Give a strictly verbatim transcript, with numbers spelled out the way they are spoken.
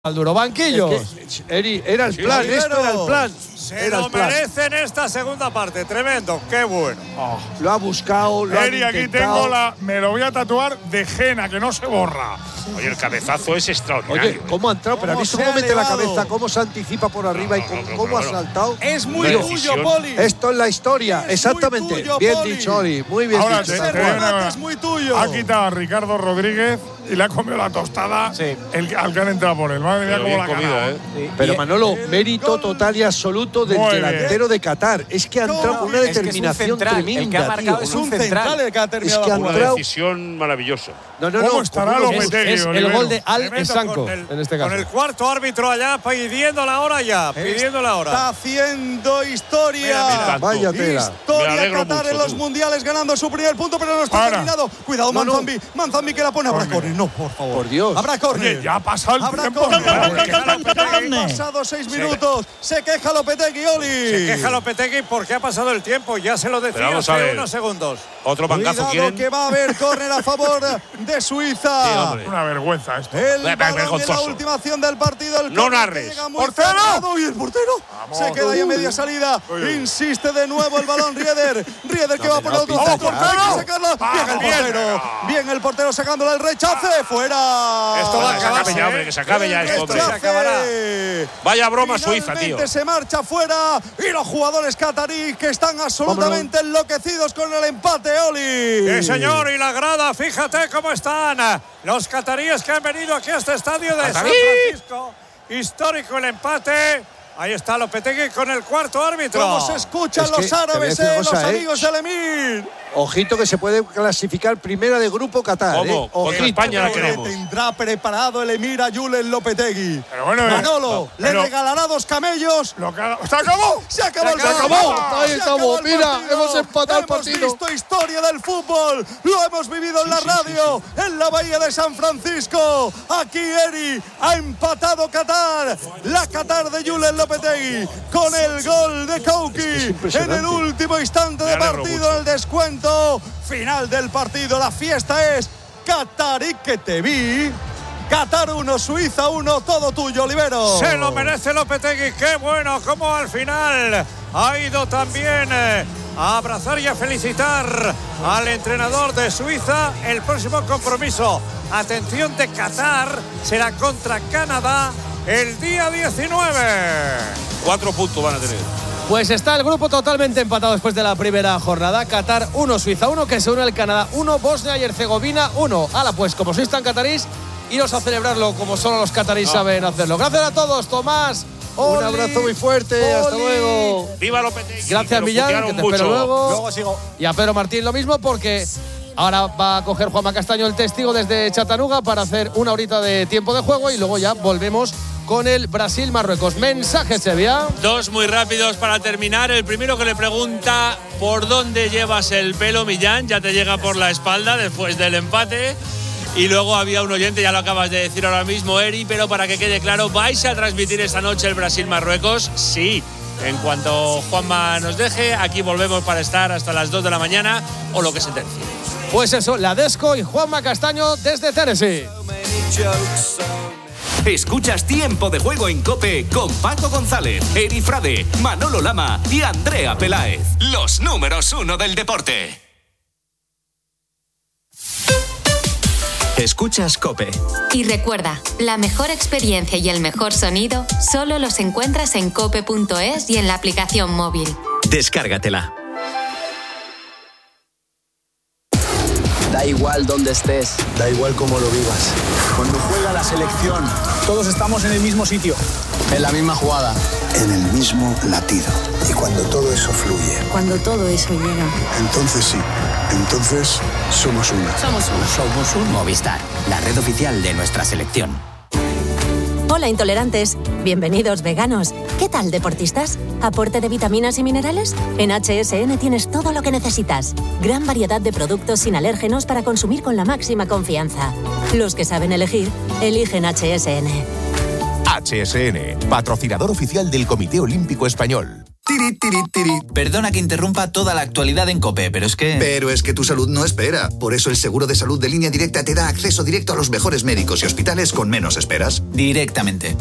Al duro banquillos. Es que, Eri, era el plan, sí, esto era el plan. Se era lo el plan. merecen esta segunda parte, tremendo, qué bueno. Oh, lo ha buscado, lo Eri, ha aquí intentado. tengo la, me lo voy a tatuar de Jena, que no se borra. Oye, el cabezazo es extraordinario. Oye, ¿cómo ha entrado? Pero has visto cómo mete la cabeza, cómo se anticipa por arriba no, y cómo, no, no, cómo no, no. ha saltado. Es muy Tío, tuyo, Poli. Esto es la historia, Es exactamente. muy tuyo, bien Poli. dicho, Oli. Muy bien Ahora dicho. te, tal te cual. viene una- es muy tuyo. Ha quitado a Ricardo Rodríguez y le ha comido la tostada Sí. el, al que han entrado por él. Madre mía, Pero cómo bien la ha comido, ganado. ¿eh? Pero Manolo, el mérito gol. total y absoluto del Muy bien. delantero de Qatar. Es que ha entrado con una Es que es un determinación central. tremenda, El que ha marcado tío. es un central. el que ha terminado Es que la ha Una jugada. entrado- decisión maravillosa. No, no, ¿Cómo no. estará ¿cómo no? López? Es, Lopetegui, es el Olivero. gol de Al Tremendo Esanco, con el- en este caso. Con el cuarto árbitro allá pidiendo la hora ya, pidiendo la hora. Está haciendo historia. Mira, mira. Vaya tela. Me Historia alegro Qatar mucho, en los tú. mundiales ganando su primer punto, pero no está Para. terminado. Cuidado, No, no. Manzambi. Manzambi que la pone. Habrá córner. No, por favor. Por Dios. Habrá córner. Oye, ya ha pasado el Habrá tiempo. córner. Lopetegui. Han pasado seis minutos. Se queja Lopetegui, Oli. Se queja Lopetegui porque ha pasado el tiempo, ya se lo Pero decía vamos a hace ver. unos segundos. Otro bancazo Cuidado quieren. que va a haber córner a favor de Suiza. Sí, hombre. Una vergüenza esto. El Ver- balón en la vergonzoso. última acción del partido. El No córner que narres. llega muy ¡Portero! cerrado. Y el portero Vamos. se queda ahí a media salida. Uy, uy. Insiste de nuevo el balón Rieder. Rieder que No, va por no, el otro pinta lado. ya. Hay que sacarla. Ah, Bien el bien. portero. Bien el portero sacándola el rechace. Fuera. Esto va a Que se acabar acabe ya, hombre, que se acabe ya El esto, hombre. se acabará. Vaya broma Suiza, Finalmente tío. se marcha fuera y los jugadores cataríes que están absolutamente enloquecidos con el empate, Oli. Sí, señor, y la grada, fíjate cómo están los cataríes que han venido aquí a este estadio de San ¡Catarí! Francisco. Histórico el empate. Ahí está Lopetegui con el cuarto árbitro. Cómo se escuchan Es que los te voy a árabes, decir una eh, los cosa, eh. amigos del Emir. Ojito que se puede clasificar primera de grupo Qatar. ¿Cómo? ¿eh? Contra Ojito. España la Que queremos. tendrá preparado el Emir a Julen Lopetegui. Pero bueno, eh, Manolo le pero- regalará dos camellos. Lo que ha- ¡Se acabó! Se acabó el Se acabó. partido. Ahí Se estamos. acabó el Mira, partido. hemos empatado el partido. Hemos visto historia del fútbol. Lo hemos vivido en la radio, en la bahía de San Francisco. Aquí Eri ha empatado Qatar. La Qatar de Julen Lopetegui con el gol de Kouki en impresionante. el último instante de Me alegro partido, mucho. en el descuento final del partido. La fiesta es Qatarí que te vi. Qatar uno, Suiza uno, todo tuyo, Olivero. Se lo merece Lopetegui, qué bueno, como al final ha ido también eh, a abrazar y a felicitar al entrenador de Suiza. El próximo compromiso, atención, de Qatar será contra Canadá el día diecinueve. Cuatro puntos van a tener. Pues está el grupo totalmente empatado después de la primera jornada. Qatar uno, Suiza uno, que se une al Canadá uno, Bosnia y Herzegovina uno. Hala, pues como sois tan catarís, iros a celebrarlo como solo los catarís saben hacerlo. Gracias a todos, Tomás. Un Oli, abrazo muy fuerte. Hasta Poli. luego. Viva Lopetegui. Gracias, que lo Millán, putearon que te mucho. espero luego. Luego sigo. Y a Pedro Martín lo mismo, porque ahora va a coger Juanma Castaño el testigo desde Chattanooga para hacer una horita de tiempo de juego y luego ya volvemos con el Brasil-Marruecos. Mensaje, Sevilla. Dos muy rápidos para terminar. El primero que le pregunta por dónde llevas el pelo, Millán. Ya te llega por la espalda después del empate. Y luego había un oyente, ya lo acabas de decir ahora mismo, Eri, pero para que quede claro, ¿vais a transmitir esta noche el Brasil-Marruecos? Sí. En cuanto Juanma nos deje, aquí volvemos para estar hasta las dos de la mañana o lo que se tercie. Pues eso, la Desco y Juanma Castaño desde Tennessee. Escuchas Tiempo de Juego en COPE con Paco González, Eri Frade, Manolo Lama y Andrea Peláez. Los números uno del deporte. Escuchas COPE. Y recuerda, la mejor experiencia y el mejor sonido solo los encuentras en cope punto es y en la aplicación móvil. Descárgatela. Da igual donde estés, Da igual cómo lo vivas. Cuando juega la selección, todos estamos en el mismo sitio, en la misma jugada. en el mismo latido. Y cuando todo eso fluye, Cuando todo eso llega. entonces sí, entonces somos una. Somos uno. Somos un Movistar, la red oficial de nuestra selección. Hola, intolerantes. Bienvenidos, veganos. ¿Qué tal, deportistas? ¿Aporte de vitaminas y minerales? En H S N tienes todo lo que necesitas. Gran variedad de productos sin alérgenos para consumir con la máxima confianza. Los que saben elegir, eligen H S N. H S N, patrocinador oficial del Comité Olímpico Español. Tiri, tiri, tiri. Perdona que interrumpa toda la actualidad en COPE, pero es que... Pero es que tu salud no espera. Por eso el seguro de salud de Línea Directa te da acceso directo a los mejores médicos y hospitales con menos esperas. Directamente.